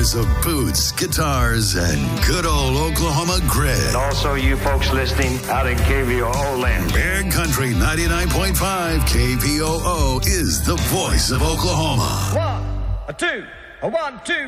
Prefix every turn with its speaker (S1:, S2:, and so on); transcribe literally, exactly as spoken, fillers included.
S1: Years of boots, guitars, and good old Oklahoma grit.
S2: And also you folks listening out in K V O O land.
S1: Air Country ninety-nine point five K V O O is the voice of Oklahoma.
S3: One, a two, a one, two.